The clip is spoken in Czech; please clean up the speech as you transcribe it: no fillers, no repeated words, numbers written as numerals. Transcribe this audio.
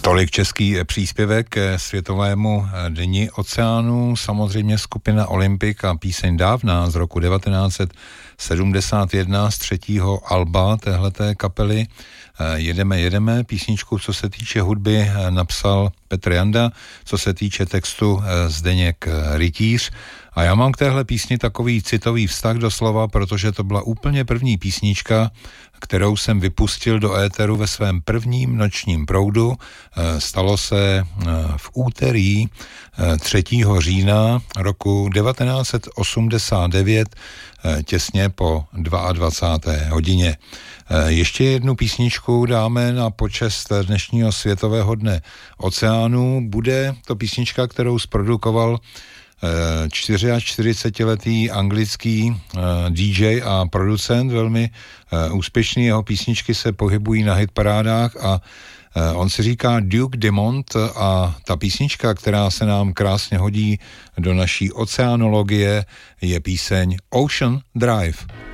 Tolik český příspěvek ke Světovému dni oceánu, samozřejmě skupina Olympic a píseň dávná z roku 1971 z 3. alba téhleté kapely Jedeme, písničku, co se týče hudby, napsal Petr Janda, co se týče textu Zdeněk Rytíř. A já mám k téhle písni takový citový vztah doslova, protože to byla úplně první písnička, kterou jsem vypustil do éteru ve svém prvním nočním proudu. Stalo se v úterý 3. října roku 1989, těsně po 22. hodině. Ještě jednu písničku dáme na počest dnešního Světového dne oceánu. Bude to písnička, kterou zprodukoval 44letý anglický DJ a producent, velmi úspěšný. Jeho písničky se pohybují na hitparádách a on si říká Duke Dumont a ta písnička, která se nám krásně hodí do naší oceánologie, je píseň Ocean Drive.